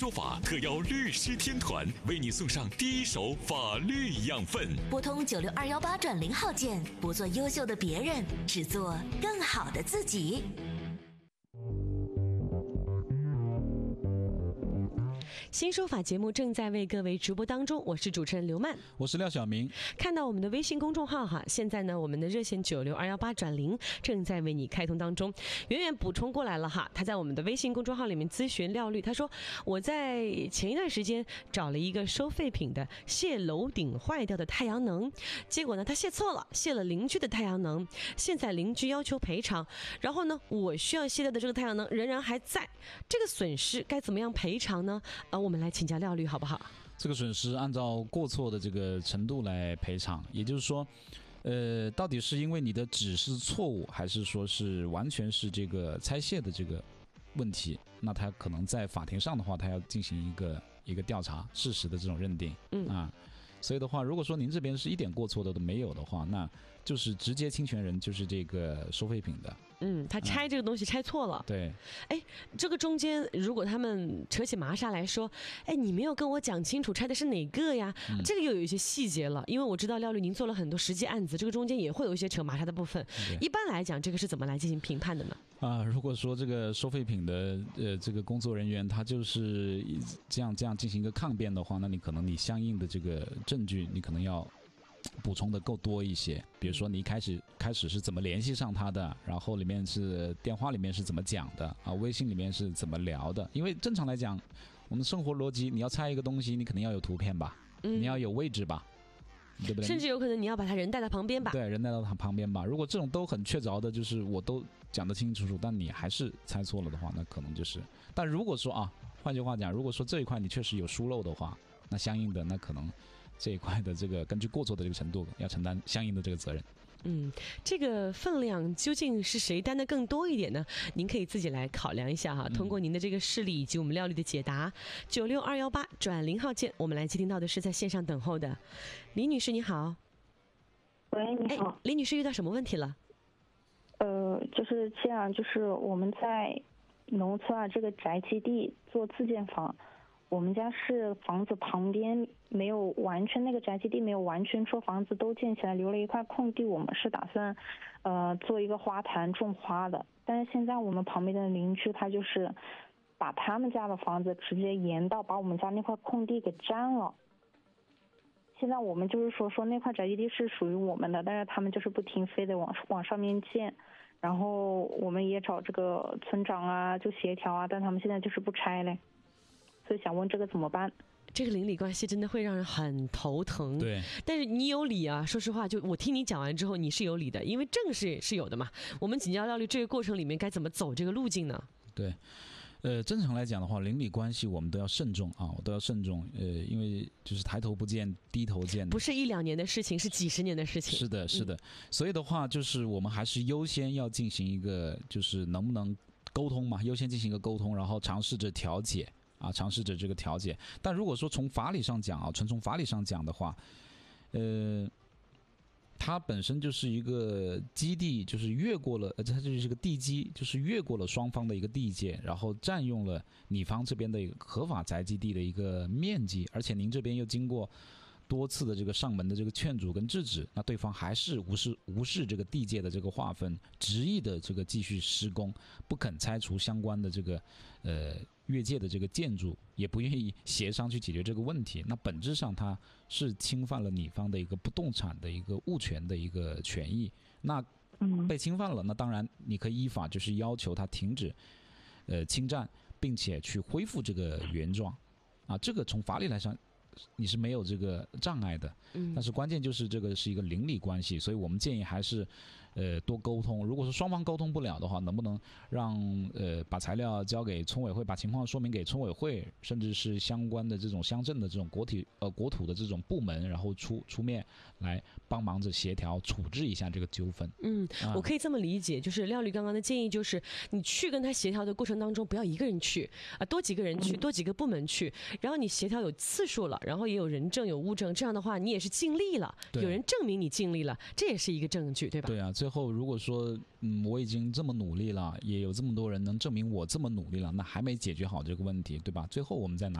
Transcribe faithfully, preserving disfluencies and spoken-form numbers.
说法特邀律师天团为你送上第一手法律养分。 拨通九六二幺八转零号键，不做优秀的别人，只做更好的自己。 新说法节目正在为各位直播当中，我是主持人刘曼， 我是廖晓明。 看到我们的微信公众号哈，现在呢我们的热线九六二幺八转零正在为你开通当中。远远补充过来了哈，他在我们的微信公众号里面咨询廖律，他说我在前一段时间找了一个收废品的卸楼顶坏掉的太阳能，结果呢他卸错了，卸了邻居的太阳能，现在邻居要求赔偿，然后呢我需要卸掉的这个太阳能仍然还在，这个损失该怎么样赔偿呢？呃，我们来请教廖律好不好？ 这个损失按照过错的这个程度来赔偿，也就是说呃，到底是因为你的指示错误，还是说是完全是这个拆卸的这个问题，那他可能在法庭上的话，他要进行一个一个调查事实的这种认定。嗯啊，所以的话，如果说您这边是一点过错的都没有的话，那就是直接侵权人就是这个收废品的。 嗯，他拆这个东西拆错了。 嗯、对。 哎，这个中间如果他们扯起麻纱来说，哎，你没有跟我讲清楚拆的是哪个呀？嗯、这个又有一些细节了，因为我知道廖律您做了很多实际案子，这个中间也会有一些扯麻纱的部分。一般来讲，这个是怎么来进行评判的呢？ 啊，如果说这个收废品的呃这个工作人员他就是这样这样进行一个抗辩的话，那你可能你相应的这个证据你可能要补充的够多一些，比如说你一开始开始是怎么联系上他的，然后里面是电话里面是怎么讲的啊，微信里面是怎么聊的，因为正常来讲我们生活逻辑，你要拆一个东西你肯定要有图片吧、嗯、你要有位置吧，对不对？ 甚至有可能你要把他人带到旁边吧， 对，人带到他旁边吧。如果这种都很确凿的，就是我都讲得清清楚楚，但你还是猜错了的话，那可能就是。但如果说啊，换句话讲，如果说这一块你确实有疏漏的话，那相应的那可能这一块的这个根据过错的这个程度要承担相应的这个责任。 嗯，这个分量究竟是谁担的更多一点呢？您可以自己来考量一下哈。通过您的这个事例以及我们廖律的解答，九六二幺八转零号键，我们来接听到的是在线上等候的李女士，你好。 喂，你好。 哎，李女士遇到什么问题了？ 呃，就是这样，就是我们在农村啊，这个宅基地做自建房。我们家是房子旁边没有完全，那个宅基地没有完全说房子都建起来，留了一块空地，我们是打算呃做一个花坛种花的。但是现在我们旁边的邻居他就是把他们家的房子直接延到把我们家那块空地给占了。现在我们就是说说那块宅基地是属于我们的，但是他们就是不停非得往往上面建，然后我们也找这个村长啊就协调啊，但他们现在就是不拆嘞。所以想问这个怎么办？ 这个邻里关系真的会让人很头疼。 对， 但是你有理啊，说实话，就我听你讲完之后，你是有理的，因为正是是有的嘛。我们请教廖律，这个过程里面该怎么走这个路径呢？ 对，呃，正常来讲的话，邻里关系我们都要慎重啊，我都要慎重。呃，因为就是抬头不见低头见， 不是一两年的事情，是几十年的事情。 是的，是的。嗯、所以的话，就是我们还是优先要进行一个，就是能不能沟通嘛，优先进行一个沟通，然后尝试着调解。啊，尝试着这个调解，但如果说从法理上讲啊，纯从法理上讲的话，呃，它本身就是一个基地，就是越过了，呃，它就是一个地基，就是越过了双方的一个地界，然后占用了你方这边的一个合法宅基地的一个面积，而且您这边又经过多次的这个上门的这个劝阻跟制止，那对方还是无视无视这个地界的这个划分，执意的这个继续施工，不肯拆除相关的这个呃越界的这个建筑，也不愿意协商去解决这个问题，那本质上它是侵犯了你方的一个不动产的一个物权的一个权益，那被侵犯了，那当然你可以依法就是要求他停止呃侵占，并且去恢复这个原状啊，这个从法理来上你是没有这个障碍的，但是关键就是这个是一个邻里关系，所以我们建议还是呃多沟通。如果说双方沟通不了的话，能不能让呃把材料交给村委会，把情况说明给村委会，甚至是相关的这种乡镇的这种国体呃国土的这种部门，然后出出面来帮忙着协调处置一下这个纠纷。 嗯，啊、我可以这么理解，就是廖律刚刚的建议就是你去跟他协调的过程当中，不要一个人去啊，多几个人去，多几个部门去，然后你协调有次数了。然后也有人证有物证，这样的话你也是尽力了，有人证明你尽力了，这也是一个证据，对吧？ 对啊，最后如果说嗯我已经这么努力了，也有这么多人能证明我这么努力了，那还没解决好这个问题，对吧？最后我们再拿